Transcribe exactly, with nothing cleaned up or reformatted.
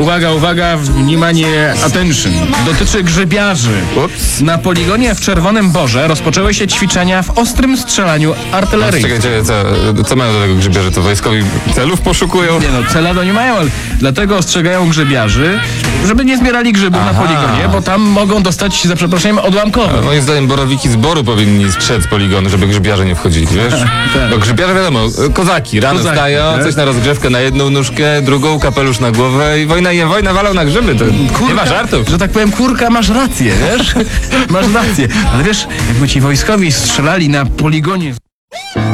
uwaga, uwaga, wнимanie, attention. Dotyczy grzybiarzy. Ups. Na poligonie w Czerwonym Borze rozpoczęły się ćwiczenia w ostrym strzelaniu artyleryjskim. Czekajcie, co, co mają do tego grzybiarze? To wojskowi celów poszukują? Nie no, cela to nie mają, ale dlatego ostrzegają grzybiarzy, żeby nie zbierali grzybów Aha. na poligonie, bo tam mogą dostać, za przeproszeniem, odłamkowe. Moim zdaniem borowiki z boru powinni strzec poligony, żeby grzybiarze nie wchodzili, wiesz? Tak. Bo grzybiarze wiadomo, kozaki, rano Kozaki, wstają, tak? coś na rozgrzewkę na jedną nóżkę, drugą, kapelusz na głowę i wojna je, wojna walą na grzyby, to nie ma żartów. Że tak powiem, kurka, masz rację, wiesz? Masz rację. Ale wiesz, jakby ci wojskowi strzelali na poligonie